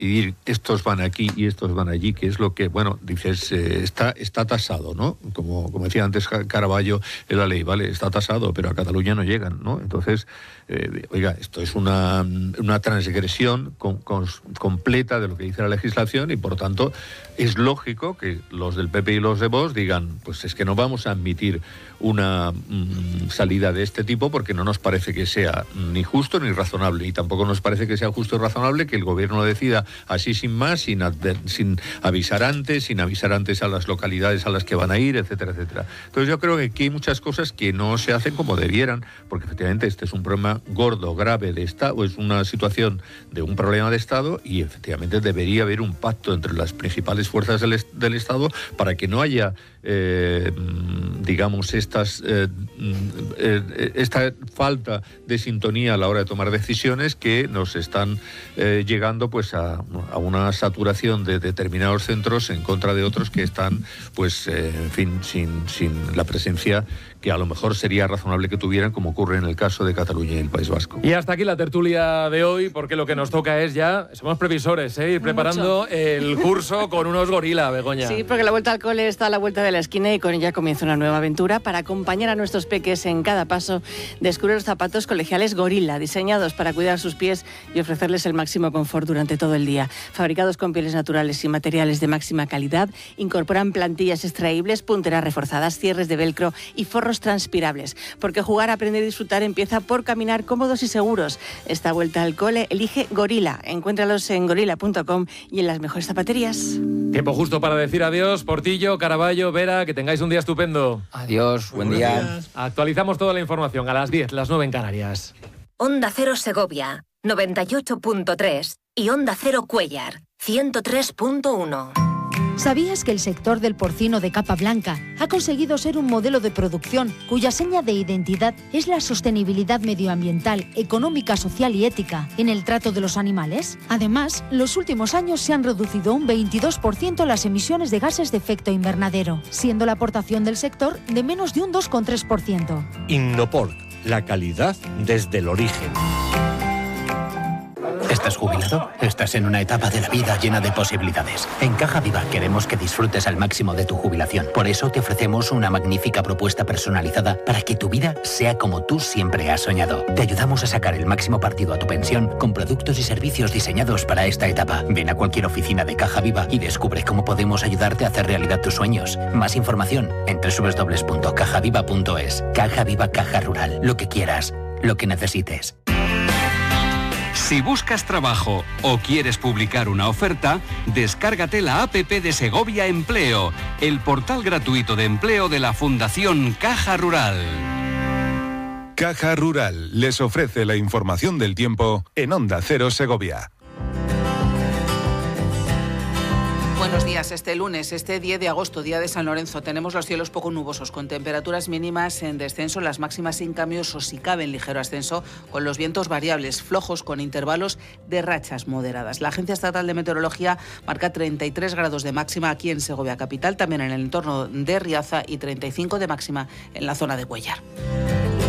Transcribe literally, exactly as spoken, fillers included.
y estos van aquí y estos van allí, que es lo que, bueno, dices, eh, está, está tasado, ¿no? Como, como decía antes Caraballo en la ley, ¿vale? Está tasado, pero a Cataluña no llegan, ¿no? Entonces, eh, oiga, esto es una, una transgresión con, con, completa de lo que dice la legislación y, por tanto, es lógico que los del P P y los de Vox digan, pues es que no vamos a admitir una mmm, salida de este tipo porque no nos parece que sea ni justo ni razonable, y tampoco nos parece que sea justo y razonable que el gobierno lo decida así sin más, sin, adver, sin avisar antes, sin avisar antes a las localidades a las que van a ir, etcétera, etcétera. Entonces yo creo que aquí hay muchas cosas que no se hacen como debieran, porque efectivamente este es un problema gordo, grave de Estado, o es una situación de un problema de Estado, y efectivamente debería haber un pacto entre las principales fuerzas del, del Estado para que no haya, eh, digamos, estas, eh, eh, esta falta de sintonía a la hora de tomar decisiones que nos están eh, llegando pues a, a una saturación de determinados centros en contra de otros que están, pues, eh, en fin, sin, sin la presencia que a lo mejor sería razonable que tuvieran, como ocurre en el caso de Cataluña y el País Vasco. Y hasta aquí la tertulia de hoy, porque lo que nos toca es ya, somos previsores, ¿eh? Ir preparando Mucho. el curso con unos gorila, Begoña. Sí, porque la vuelta al cole está a la vuelta de la esquina y con ella comienza una nueva aventura para acompañar a nuestros peques en cada paso. Descubre los zapatos colegiales Gorila, diseñados para cuidar sus pies y ofrecerles el máximo confort durante todo el día. Fabricados con pieles naturales y materiales de máxima calidad, incorporan plantillas extraíbles, punteras reforzadas, cierres de velcro y forros transpirables, porque jugar, aprender y disfrutar empieza por caminar cómodos y seguros. Esta vuelta al cole elige Gorila. Encuéntralos en gorila punto com y en las mejores zapaterías. Tiempo justo para decir adiós. Portillo, Caraballo, Vera, que tengáis un día estupendo. Adiós, buen día. Días. Actualizamos toda la información a las diez, las nueve en Canarias. Onda Cero Segovia, noventa y ocho punto tres y Onda Cero Cuéllar, ciento tres punto uno. ¿Sabías que el sector del porcino de capa blanca ha conseguido ser un modelo de producción cuya seña de identidad es la sostenibilidad medioambiental, económica, social y ética en el trato de los animales? Además, los últimos años se han reducido un veintidós por ciento las emisiones de gases de efecto invernadero, siendo la aportación del sector de menos de un dos coma tres por ciento. Innoporc, la calidad desde el origen. ¿Estás jubilado? Estás en una etapa de la vida llena de posibilidades. En Caja Viva queremos que disfrutes al máximo de tu jubilación. Por eso te ofrecemos una magnífica propuesta personalizada para que tu vida sea como tú siempre has soñado. Te ayudamos a sacar el máximo partido a tu pensión con productos y servicios diseñados para esta etapa. Ven a cualquier oficina de Caja Viva y descubre cómo podemos ayudarte a hacer realidad tus sueños. Más información en doble u doble u doble u punto caja viva punto es. Caja Viva, Caja Rural. Lo que quieras, lo que necesites. Si buscas trabajo o quieres publicar una oferta, descárgate la app de Segovia Empleo, el portal gratuito de empleo de la Fundación Caja Rural. Caja Rural les ofrece la información del tiempo en Onda Cero Segovia. Buenos días. Este lunes, este diez de agosto, día de San Lorenzo, tenemos los cielos poco nubosos, con temperaturas mínimas en descenso, las máximas sin cambios o si cabe en ligero ascenso, con los vientos variables, flojos, con intervalos de rachas moderadas. La Agencia Estatal de Meteorología marca treinta y tres grados de máxima aquí en Segovia capital, también en el entorno de Riaza, y treinta y cinco de máxima en la zona de Cuéllar.